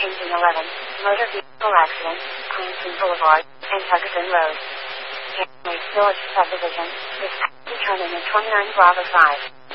Engine 11, motor vehicle accident, Queenston Boulevard, and Tuckerton Road. Lake Village subdivision, this determined in 29 Bravo 5.